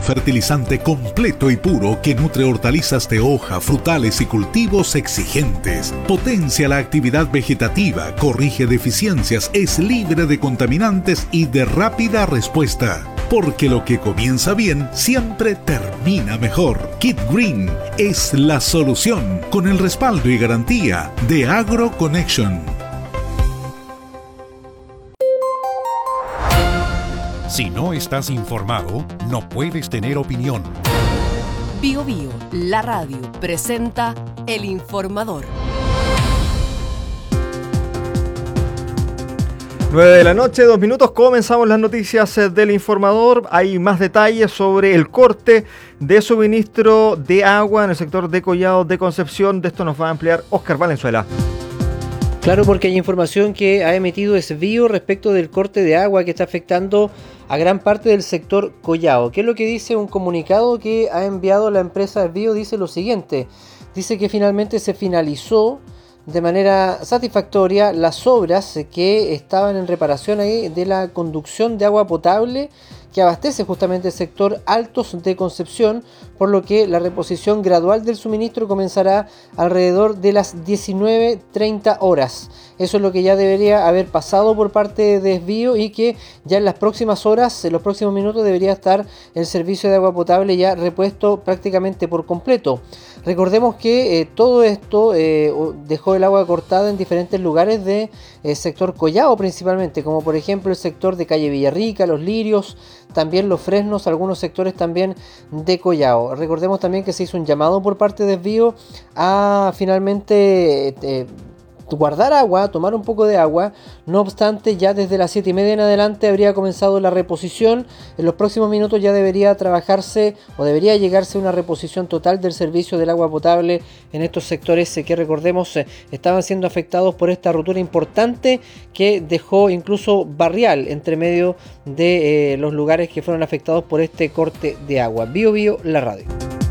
fertilizante completo y puro que nutre hortalizas de hoja, frutales y cultivos exigentes. Potencia la actividad vegetativa, corrige deficiencias, es libre de contaminantes y de rápida respuesta. Porque lo que comienza bien siempre termina mejor. Kid Green es la solución con el respaldo y garantía de AgroConnection. Si no estás informado, no puedes tener opinión. Bio Bio, la radio, presenta El Informador. 9 de la noche, 2 minutos, comenzamos las noticias del Informador. Hay más detalles sobre el corte de suministro de agua en el sector de Collado de Concepción. De esto nos va a ampliar Óscar Valenzuela. Claro, porque hay información que ha emitido Esbio respecto del corte de agua que está afectando a gran parte del sector Collao. ¿Qué es lo que dice un comunicado que ha enviado la empresa Esbio? Dice lo siguiente, dice que finalmente se finalizó de manera satisfactoria las obras que estaban en reparación ahí de la conducción de agua potable que abastece justamente el sector Altos de Concepción, por lo que la reposición gradual del suministro comenzará alrededor de las 19:30 horas. Eso es lo que ya debería haber pasado por parte de Esbio y que ya en las próximas horas, en los próximos minutos, debería estar el servicio de agua potable ya repuesto prácticamente por completo. Recordemos que todo esto dejó el agua cortada en diferentes lugares del sector Collao principalmente, como por ejemplo el sector de Calle Villarrica, Los Lirios, también Los Fresnos, algunos sectores también de Collao. Recordemos también que se hizo un llamado por parte de Esbio a finalmente guardar agua, tomar un poco de agua. No obstante, ya desde las 7:30 en adelante habría comenzado la reposición. En los próximos minutos ya debería trabajarse o debería llegarse a una reposición total del servicio del agua potable en estos sectores que, recordemos, estaban siendo afectados por esta rotura importante que dejó incluso barrial entre medio de los lugares que fueron afectados por este corte de agua. Bio Bio, la radio.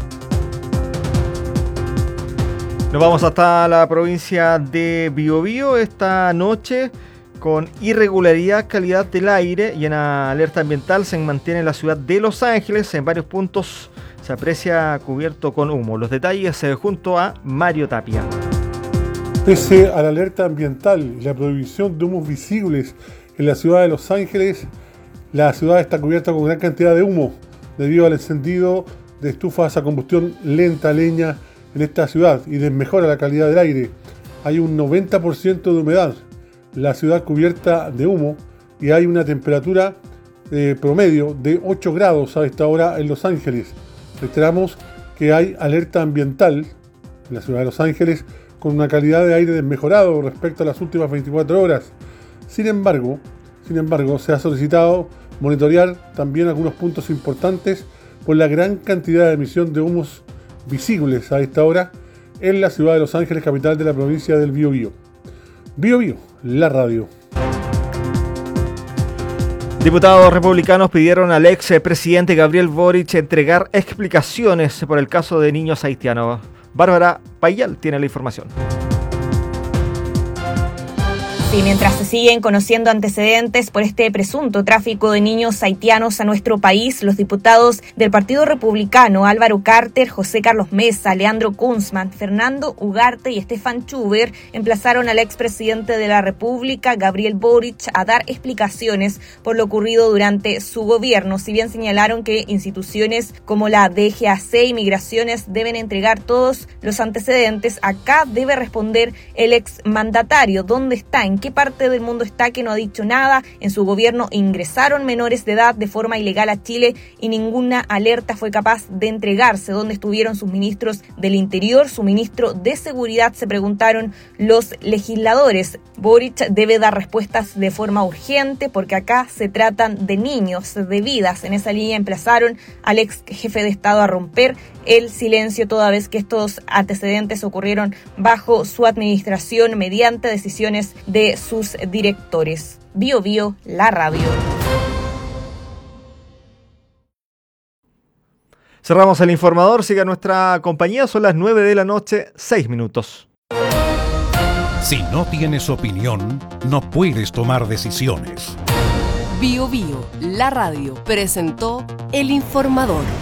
Nos vamos hasta la provincia de Biobío esta noche con irregularidad calidad del aire y en alerta ambiental se mantiene en la ciudad de Los Ángeles. En varios puntos se aprecia cubierto con humo. Los detalles junto a Mario Tapia. Pese a la alerta ambiental y la prohibición de humos visibles en la ciudad de Los Ángeles, la ciudad está cubierta con gran cantidad de humo debido al encendido de estufas a combustión lenta a leña en esta ciudad y desmejora la calidad del aire. Hay un 90% de humedad, la ciudad cubierta de humo y hay una temperatura promedio de 8 grados a esta hora en Los Ángeles. Reiteramos que hay alerta ambiental en la ciudad de Los Ángeles con una calidad de aire desmejorado respecto a las últimas 24 horas. Sin embargo, se ha solicitado monitorear también algunos puntos importantes por la gran cantidad de emisión de humos visibles a esta hora en la ciudad de Los Ángeles, capital de la provincia del Biobío. Biobío, la radio. Diputados republicanos pidieron al ex presidente Gabriel Boric entregar explicaciones por el caso de niños haitianos. Bárbara Payal tiene la información. Y mientras se siguen conociendo antecedentes por este presunto tráfico de niños haitianos a nuestro país, los diputados del Partido Republicano, Álvaro Carter, José Carlos Mesa, Leandro Kunzman, Fernando Ugarte y Estefan Schubert, emplazaron al expresidente de la República, Gabriel Boric, a dar explicaciones por lo ocurrido durante su gobierno. Si bien señalaron que instituciones como la DGAC y Migraciones deben entregar todos los antecedentes, acá debe responder el exmandatario. ¿Dónde está? ¿En qué parte del mundo está que no ha dicho nada? En su gobierno ingresaron menores de edad de forma ilegal a Chile y ninguna alerta fue capaz de entregarse. ¿Dónde estuvieron sus ministros del Interior, su ministro de Seguridad? Se preguntaron los legisladores. Boric debe dar respuestas de forma urgente porque acá se tratan de niños, de vidas. En esa línea emplazaron al ex jefe de Estado a romper el silencio toda vez que estos antecedentes ocurrieron bajo su administración mediante decisiones de sus directores. Bio Bio, la radio. Cerramos el informador, siga nuestra compañía, son las 9 de la noche, 6 minutos. Si no tienes opinión, no puedes tomar decisiones. Bio Bio, la radio, presentó El Informador.